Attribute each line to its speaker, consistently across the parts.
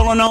Speaker 1: Illinois.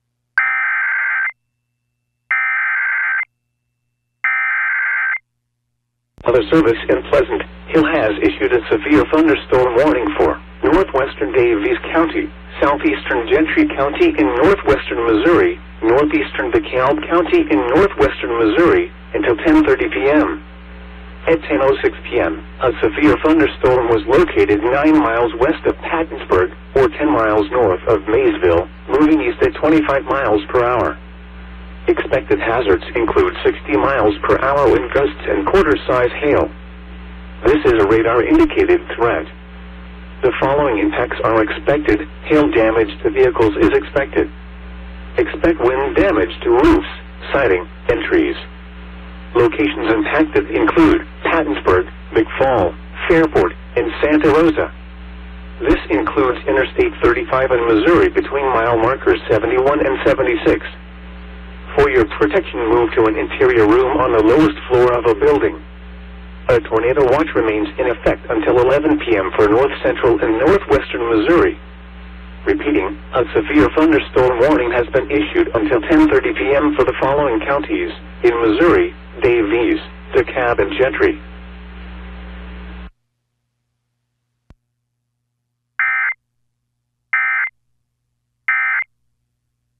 Speaker 2: Weather Service in Pleasant Hill has issued a severe thunderstorm warning for northwestern Daviess County, southeastern Gentry County in northwestern Missouri, northeastern DeKalb County in northwestern Missouri until 10:30 p.m. At 10:06 p.m., a severe thunderstorm was located 9 miles west of Pattonsburg, or 10 miles north of Maysville, moving east at 25 miles per hour. Expected hazards include 60 miles per hour wind gusts and quarter-size hail. This is a radar-indicated threat. The following impacts are expected. Hail damage to vehicles is expected. Expect wind damage to roofs, siding, and trees. Locations impacted include Pattonsburg, McFall, Fairport, and Santa Rosa. This includes Interstate 35 in Missouri between mile markers 71 and 76. For your protection, move to an interior room on the lowest floor of a building. A tornado watch remains in effect until 11 p.m. for north central and northwestern Missouri. Repeating, a severe thunderstorm warning has been issued until 10:30 p.m. for the following counties in Missouri: Daviess, DeKalb, and Gentry.